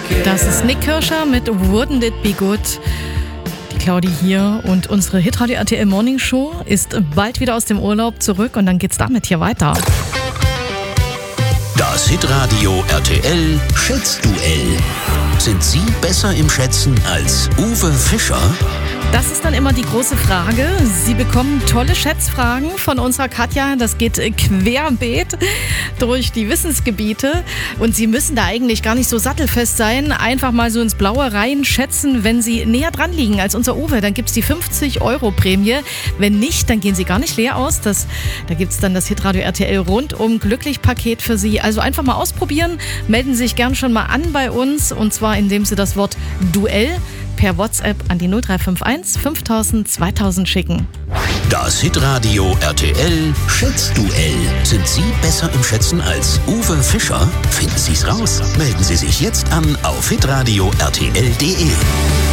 Das ist Nick Kirscher mit Wouldn't It Be Good. Die Claudi hier und unsere Hitradio RTL Morning Show ist bald wieder aus dem Urlaub zurück und dann geht's damit hier weiter. Das Hitradio RTL Schätzduell. Sind Sie besser im Schätzen als Uwe Fischer? Das ist dann immer die große Frage. Sie bekommen tolle Schätzfragen von unserer Katja. Das geht querbeet durch die Wissensgebiete. Und Sie müssen da eigentlich gar nicht so sattelfest sein. Einfach mal so ins Blaue rein schätzen, wenn Sie näher dran liegen als unser Uwe. Dann gibt es die 50-Euro-Prämie. Wenn nicht, dann gehen Sie gar nicht leer aus. Da gibt es dann das Hitradio RTL Rundum Glücklich-Paket für Sie. Also einfach mal ausprobieren. Melden Sie sich gern schon mal an bei uns. Und zwar indem Sie das Wort Duell per WhatsApp an die 0351 5000 2000 schicken. Das Hitradio RTL Schätzduell. Sind Sie besser im Schätzen als Uwe Fischer? Finden Sie es raus. Melden Sie sich jetzt an auf hitradio rtl.de.